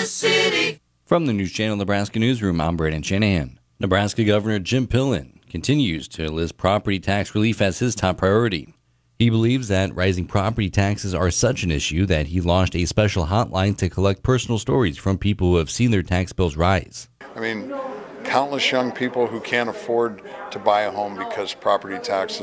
City. From the News Channel Nebraska Newsroom, I'm Brandon Shanahan. Nebraska Governor Jim Pillen continues to list property tax relief as his top priority. He believes that rising property taxes are such an issue that he launched a special hotline to collect personal stories from people who have seen their tax bills rise. I mean, countless young people who can't afford to buy a home because property taxes